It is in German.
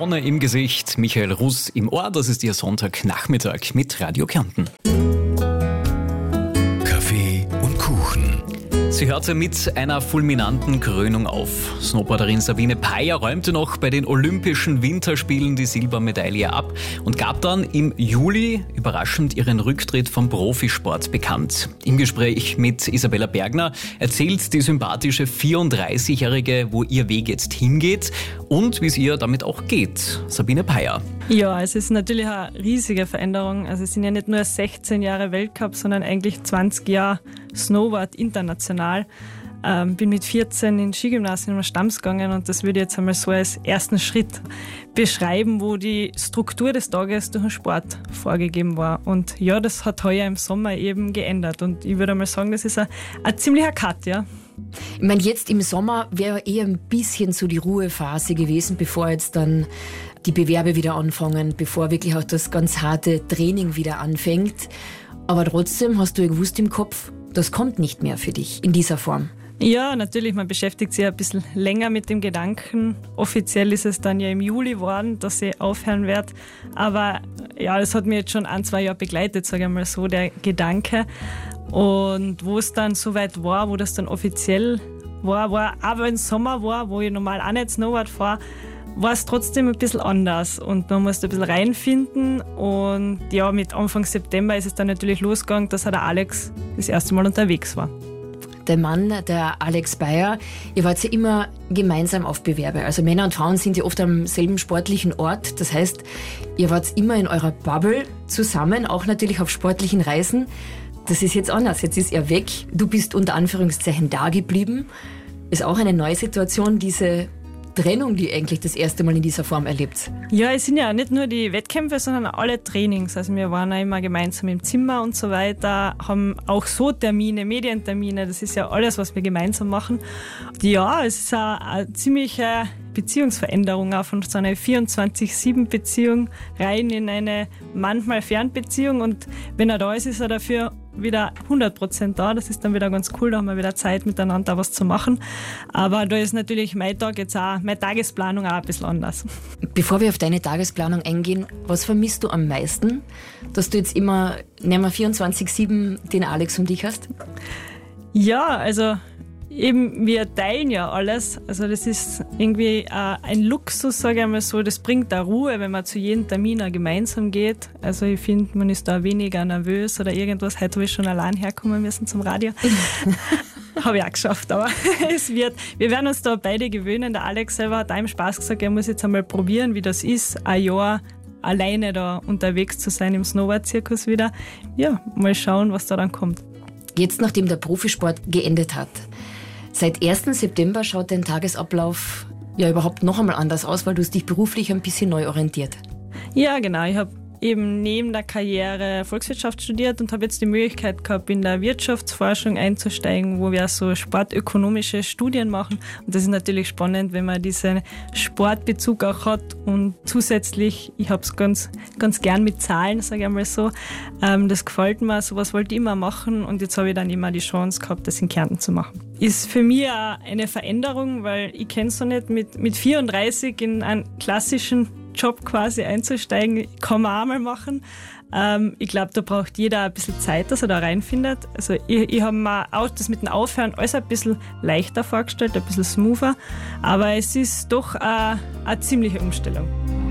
Sonne im Gesicht, Michael Russ im Ohr. Das ist Ihr Sonntagnachmittag mit Radio Kärnten. Kaffee und Kuchen. Sie hörte mit einer fulminanten Krönung auf. Snowboarderin Sabine Peier räumte noch bei den Olympischen Winterspielen die Silbermedaille ab und gab dann im Juli überraschend ihren Rücktritt vom Profisport bekannt. Im Gespräch mit Isabella Bergner erzählt die sympathische 34-Jährige, wo ihr Weg jetzt hingeht und wie es ihr damit auch geht. Sabine Peier. Ja, es ist natürlich eine riesige Veränderung. Also es sind ja nicht nur 16 Jahre Weltcup, sondern eigentlich 20 Jahre Snowboard international. Bin mit 14 in Skigymnasium nach Stams gegangen und das würde ich jetzt einmal so als ersten Schritt beschreiben, wo die Struktur des Tages durch den Sport vorgegeben war. Und ja, das hat heuer im Sommer eben geändert und ich würde einmal sagen, das ist ein ziemlicher Cut, ja. Ich meine, jetzt im Sommer wäre eher ein bisschen so die Ruhephase gewesen, bevor jetzt dann die Bewerbe wieder anfangen, bevor wirklich auch das ganz harte Training wieder anfängt. Aber trotzdem hast du ja gewusst im Kopf, das kommt nicht mehr für dich in dieser Form. Ja, natürlich, man beschäftigt sich ein bisschen länger mit dem Gedanken. Offiziell ist es dann ja im Juli geworden, dass ich aufhören werde. Aber ja, das hat mich jetzt schon 1-2 Jahre begleitet, sage ich mal so, der Gedanke. Und wo es dann soweit war, wo das dann offiziell war aber im Sommer war, wo ich normal auch nicht Snowboard fahre, war es trotzdem ein bisschen anders und man musste ein bisschen reinfinden und ja, mit Anfang September ist es dann natürlich losgegangen, dass der Alex das erste Mal unterwegs war. Der Mann, der Alex Beyer, ihr wart ja immer gemeinsam auf Bewerbe. Also Männer und Frauen sind ja oft am selben sportlichen Ort. Das heißt, ihr wart immer in eurer Bubble zusammen, auch natürlich auf sportlichen Reisen. Das ist jetzt anders. Jetzt ist er weg. Du bist unter Anführungszeichen da geblieben. Ist auch eine neue Situation, diese Trennung, die ihr eigentlich das erste Mal in dieser Form erlebt. Ja, es sind ja nicht nur die Wettkämpfe, sondern alle Trainings. Also wir waren ja immer gemeinsam im Zimmer und so weiter, haben auch so Termine, Medientermine, das ist ja alles, was wir gemeinsam machen. Ja, es ist eine ziemliche Beziehungsveränderung, auch von so einer 24/7-Beziehung rein in eine manchmal Fernbeziehung und wenn er da ist, ist er dafür wieder 100% da. Das ist dann wieder ganz cool, da haben wir wieder Zeit miteinander was zu machen. Aber da ist natürlich mein Tag jetzt auch, meine Tagesplanung auch ein bisschen anders. Bevor wir auf deine Tagesplanung eingehen, was vermisst du am meisten, dass du jetzt immer, nehmen wir 24/7 den Alex um dich hast? Ja, also eben, wir teilen ja alles. Also das ist irgendwie ein Luxus, sage ich mal so. Das bringt da Ruhe, wenn man zu jedem Termin auch gemeinsam geht. Also ich finde, man ist da weniger nervös oder irgendwas. Heute habe ich schon allein herkommen müssen zum Radio. Habe ich auch geschafft, aber wir werden uns da beide gewöhnen. Der Alex selber hat einem Spaß gesagt, er muss jetzt einmal probieren, wie das ist, ein Jahr alleine da unterwegs zu sein im Snowboard-Zirkus wieder. Ja, mal schauen, was da dann kommt. Jetzt, nachdem der Profisport geendet hat, seit 1. September schaut dein Tagesablauf ja überhaupt noch einmal anders aus, weil du dich beruflich ein bisschen neu orientiert. Ja, genau. Ich habe eben neben der Karriere Volkswirtschaft studiert und habe jetzt die Möglichkeit gehabt, in der Wirtschaftsforschung einzusteigen, wo wir so sportökonomische Studien machen. Und das ist natürlich spannend, wenn man diesen Sportbezug auch hat und zusätzlich, ich habe es ganz gern mit Zahlen, sage ich einmal so, das gefällt mir, sowas wollte ich immer machen und jetzt habe ich dann immer die Chance gehabt, das in Kärnten zu machen. Ist für mich auch eine Veränderung, weil ich kenne es so nicht, mit 34 in einen klassischen Job quasi einzusteigen, kann man auch mal machen. Ich glaube, da braucht jeder ein bisschen Zeit, dass er da reinfindet. Also ich habe mir auch das mit dem Aufhören alles ein bisschen leichter vorgestellt, ein bisschen smoother, aber es ist doch eine ziemliche Umstellung.